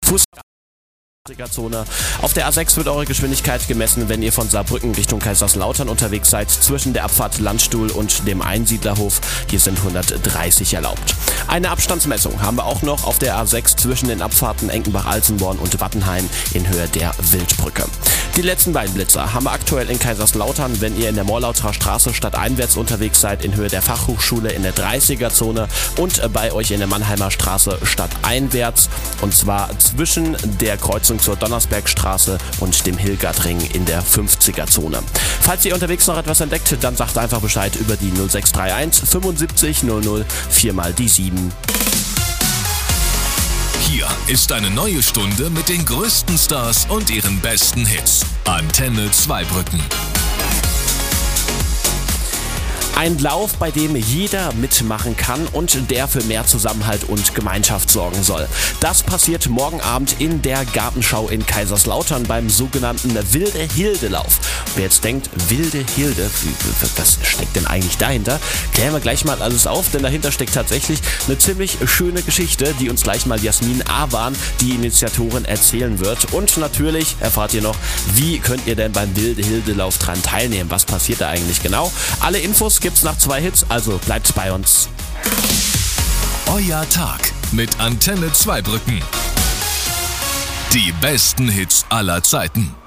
Zone. Auf der A6 wird eure Geschwindigkeit gemessen, wenn ihr von Saarbrücken Richtung Kaiserslautern unterwegs seid, zwischen der Abfahrt Landstuhl und dem Einsiedlerhof. Hier sind 130 erlaubt. Eine Abstandsmessung haben wir auch noch auf der A6 zwischen den Abfahrten Enkenbach-Alsenborn und Wattenheim in Höhe der Wildbrücke. Die letzten beiden Blitzer haben wir aktuell in Kaiserslautern, wenn ihr in der Morlauterer Straße stadteinwärts unterwegs seid, in Höhe der Fachhochschule in der 30er-Zone und bei euch in der Mannheimer Straße stadteinwärts, und zwar zwischen der Kreuzung zur Donnersbergstraße und dem Hilgertring in der 50er-Zone. Falls ihr unterwegs noch etwas entdeckt, dann sagt einfach Bescheid über die 0631 75 00 4 mal die 7. Hier ist eine neue Stunde mit den größten Stars und ihren besten Hits. Antenne Zweibrücken. Ein Lauf, bei dem jeder mitmachen kann und der für mehr Zusammenhalt und Gemeinschaft sorgen soll. Das passiert morgen Abend in der Gartenschau in Kaiserslautern beim sogenannten Wilde Hilde-Lauf. Wer jetzt denkt, Wilde Hilde, was steckt denn eigentlich dahinter? Klären wir gleich mal alles auf, denn dahinter steckt tatsächlich eine ziemlich schöne Geschichte, die uns gleich mal Jasmin Awan, die Initiatorin, erzählen wird. Und natürlich erfahrt ihr noch, wie könnt ihr denn beim Wilde Hilde-Lauf dran teilnehmen? Was passiert da eigentlich genau? Alle Infos gibt's nach 2 Hits, also bleibt bei uns. Euer Tag mit Antenne Zweibrücken. Die besten Hits aller Zeiten.